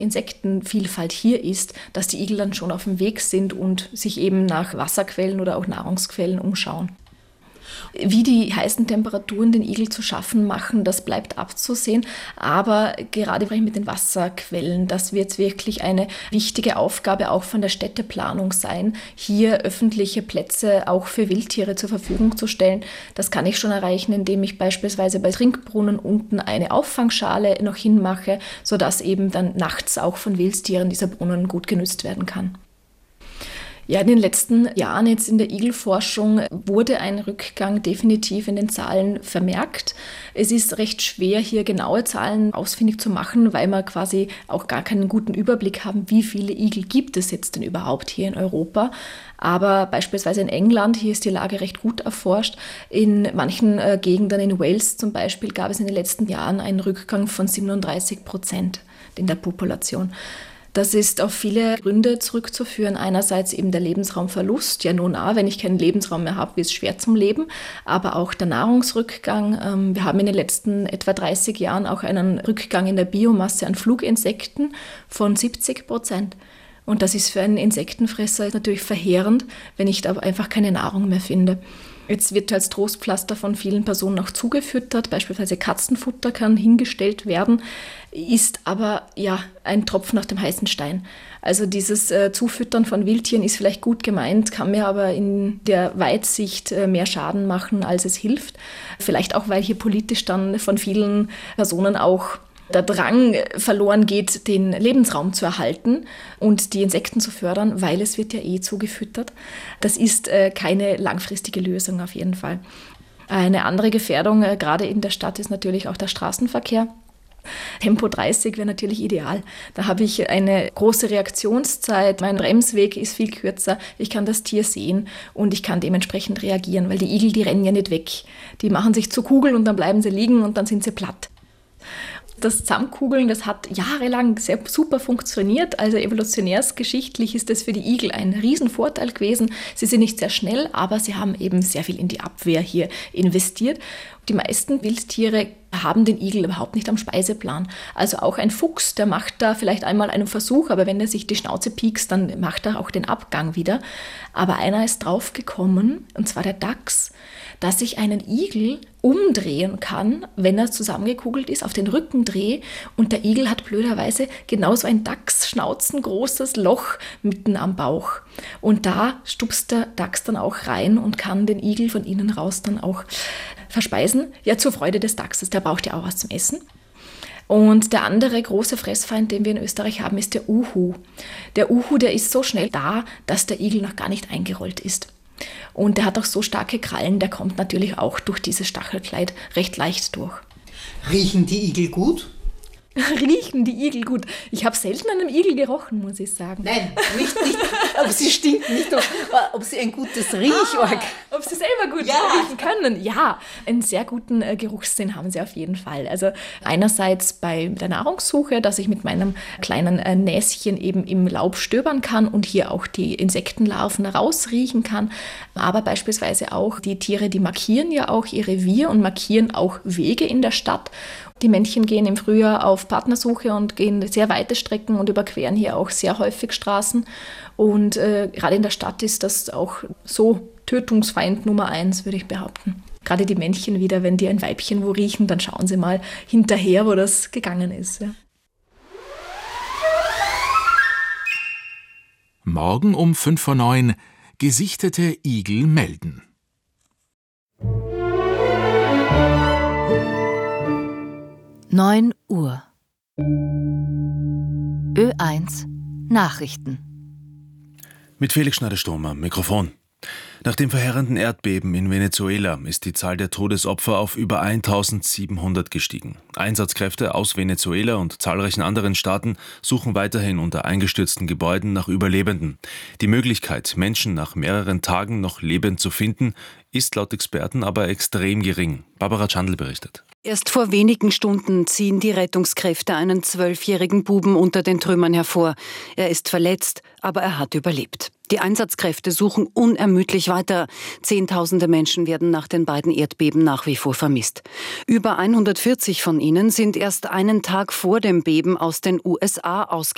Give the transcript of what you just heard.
Insektenvielfalt hier ist, dass die Igel dann schon auf dem Weg sind und sich eben nach Wasserquellen oder auch Nahrungsquellen umschauen. Wie die heißen Temperaturen den Igel zu schaffen machen, das bleibt abzusehen. Aber gerade mit den Wasserquellen, das wird wirklich eine wichtige Aufgabe auch von der Städteplanung sein, hier öffentliche Plätze auch für Wildtiere zur Verfügung zu stellen. Das kann ich schon erreichen, indem ich beispielsweise bei Trinkbrunnen unten eine Auffangschale noch hinmache, sodass eben dann nachts auch von Wildtieren dieser Brunnen gut genutzt werden kann. Ja, in den letzten Jahren jetzt in der Igelforschung wurde ein Rückgang definitiv in den Zahlen vermerkt. Es ist recht schwer, hier genaue Zahlen ausfindig zu machen, weil wir quasi auch gar keinen guten Überblick haben, wie viele Igel gibt es jetzt denn überhaupt hier in Europa. Aber beispielsweise in England, hier ist die Lage recht gut erforscht. In manchen Gegenden, in Wales zum Beispiel, gab es in den letzten Jahren einen Rückgang von 37% in der Population. Das ist auf viele Gründe zurückzuführen. Einerseits eben der Lebensraumverlust. Ja, nun auch, wenn ich keinen Lebensraum mehr habe, wird es schwer zum Leben. Aber auch der Nahrungsrückgang. Wir haben in den letzten etwa 30 Jahren auch einen Rückgang in der Biomasse an Fluginsekten von 70%. Und das ist für einen Insektenfresser natürlich verheerend, wenn ich da einfach keine Nahrung mehr finde. Jetzt wird als Trostpflaster von vielen Personen auch zugefüttert, beispielsweise Katzenfutter kann hingestellt werden, ist aber ja ein Tropfen nach dem heißen Stein. Also dieses Zufüttern von Wildtieren ist vielleicht gut gemeint, kann mir aber in der Weitsicht mehr Schaden machen, als es hilft. Vielleicht auch, weil hier politisch dann von vielen Personen auch der Drang verloren geht, den Lebensraum zu erhalten und die Insekten zu fördern, weil es wird ja zugefüttert. Das ist keine langfristige Lösung auf jeden Fall. Eine andere Gefährdung, gerade in der Stadt, ist natürlich auch der Straßenverkehr. Tempo 30 wäre natürlich ideal. Da habe ich eine große Reaktionszeit, mein Bremsweg ist viel kürzer, ich kann das Tier sehen und ich kann dementsprechend reagieren, weil die Igel, die rennen ja nicht weg. Die machen sich zu Kugeln und dann bleiben sie liegen und dann sind sie platt. Das Zusammenkugeln, das hat jahrelang super funktioniert. Also evolutionärsgeschichtlich ist das für die Igel ein Riesenvorteil gewesen. Sie sind nicht sehr schnell, aber sie haben eben sehr viel in die Abwehr hier investiert. Die meisten Wildtiere haben den Igel überhaupt nicht am Speiseplan. Also auch ein Fuchs, der macht da vielleicht einmal einen Versuch, aber wenn er sich die Schnauze piekst, dann macht er auch den Abgang wieder. Aber einer ist draufgekommen, und zwar der Dachs, dass ich einen Igel umdrehen kann, wenn er zusammengekugelt ist, auf den Rücken drehe und der Igel hat blöderweise genauso ein dachsschnauzengroßes Loch mitten am Bauch. Und da stupst der Dachs dann auch rein und kann den Igel von innen raus dann auch verspeisen. Ja, zur Freude des Dachses, der braucht ja auch was zum Essen. Und der andere große Fressfeind, den wir in Österreich haben, ist der Uhu. Der Uhu, der ist so schnell da, dass der Igel noch gar nicht eingerollt ist. Und der hat auch so starke Krallen, der kommt natürlich auch durch dieses Stachelkleid recht leicht durch. Riechen die Igel gut? Riechen die Igel gut? Ich habe selten an einem Igel gerochen, muss ich sagen. Nein, nicht, aber sie stinken nicht, ob sie ein gutes ob sie selber gut riechen können. Ja, einen sehr guten Geruchssinn haben sie auf jeden Fall. Also einerseits bei der Nahrungssuche, dass ich mit meinem kleinen Näschen eben im Laub stöbern kann und hier auch die Insektenlarven rausriechen kann. Aber beispielsweise auch die Tiere, die markieren ja auch ihr Revier und markieren auch Wege in der Stadt. Die Männchen gehen im Frühjahr auf Partnersuche und gehen sehr weite Strecken und überqueren hier auch sehr häufig Straßen. Und gerade in der Stadt ist das auch so Tötungsfeind Nummer 1, würde ich behaupten. Gerade die Männchen wieder, wenn die ein Weibchen wo riechen, dann schauen sie mal hinterher, wo das gegangen ist. Ja. Morgen um 8:55 gesichtete Igel melden. Uhr. Ö1 Nachrichten. Mit Felix Schneider-Sturm am Mikrofon. Nach dem verheerenden Erdbeben in Venezuela ist die Zahl der Todesopfer auf über 1700 gestiegen. Einsatzkräfte aus Venezuela und zahlreichen anderen Staaten suchen weiterhin unter eingestürzten Gebäuden nach Überlebenden. Die Möglichkeit, Menschen nach mehreren Tagen noch lebend zu finden, ist laut Experten aber extrem gering. Barbara Chandl berichtet. Erst vor wenigen Stunden ziehen die Rettungskräfte einen 12-jährigen Buben unter den Trümmern hervor. Er ist verletzt, aber er hat überlebt. Die Einsatzkräfte suchen unermüdlich weiter. Zehntausende Menschen werden nach den beiden Erdbeben nach wie vor vermisst. Über 140 von ihnen sind erst einen Tag vor dem Beben aus den USA ausgewandert.